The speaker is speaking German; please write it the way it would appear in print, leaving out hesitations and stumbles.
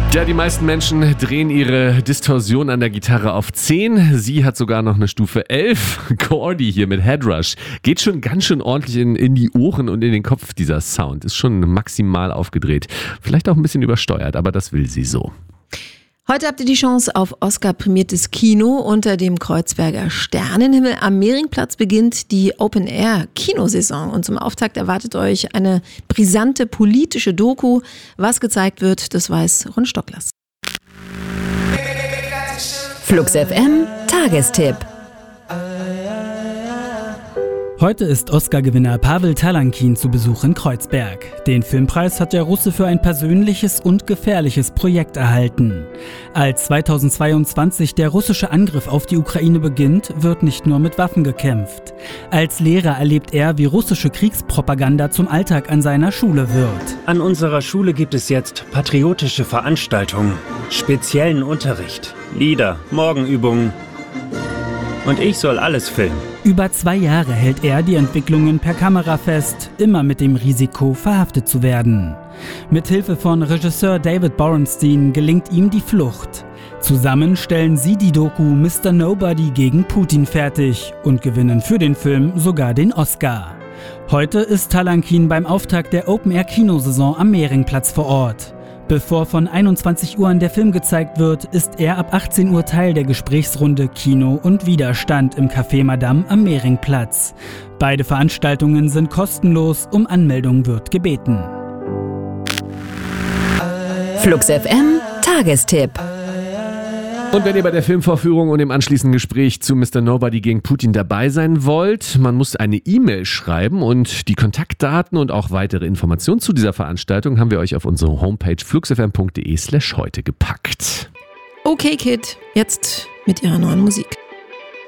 Ja, die meisten Menschen drehen ihre Distorsion an der Gitarre auf 10. Sie hat sogar noch eine Stufe 11. Cordy hier mit Headrush. Geht schon ganz schön ordentlich in die Ohren und in den Kopf, dieser Sound. Ist schon maximal aufgedreht. Vielleicht auch ein bisschen übersteuert, aber das will sie so. Heute habt ihr die Chance auf Oscar-prämiertes Kino unter dem Kreuzberger Sternenhimmel. Am Mehringplatz beginnt die Open-Air-Kinosaison und zum Auftakt erwartet euch eine brisante politische Doku. Was gezeigt wird, das weiß Ron Stocklers. Flux FM Tagestipp. Heute ist Oscar-Gewinner Pawel Talankin zu Besuch in Kreuzberg. Den Filmpreis hat der Russe für ein persönliches und gefährliches Projekt erhalten. Als 2022 der russische Angriff auf die Ukraine beginnt, wird nicht nur mit Waffen gekämpft. Als Lehrer erlebt er, wie russische Kriegspropaganda zum Alltag an seiner Schule wird. An unserer Schule gibt es jetzt patriotische Veranstaltungen, speziellen Unterricht, Lieder, Morgenübungen. Und ich soll alles filmen. Über 2 Jahre hält er die Entwicklungen per Kamera fest, immer mit dem Risiko, verhaftet zu werden. Mit Hilfe von Regisseur David Borenstein gelingt ihm die Flucht. Zusammen stellen sie die Doku Mr. Nobody gegen Putin fertig und gewinnen für den Film sogar den Oscar. Heute ist Talankin beim Auftakt der Open-Air-Kinosaison am Mehringplatz vor Ort. Bevor von 21 Uhr der Film gezeigt wird, ist er ab 18 Uhr Teil der Gesprächsrunde Kino und Widerstand im Café Madame am Mehringplatz. Beide Veranstaltungen sind kostenlos, um Anmeldung wird gebeten. Flux FM Tagestipp. Und wenn ihr bei der Filmvorführung und dem anschließenden Gespräch zu Mr. Nobody gegen Putin dabei sein wollt, man muss eine E-Mail schreiben und die Kontaktdaten und auch weitere Informationen zu dieser Veranstaltung haben wir euch auf unsere Homepage fluxfm.de/heute gepackt. Okay, Kid, jetzt mit ihrer neuen Musik.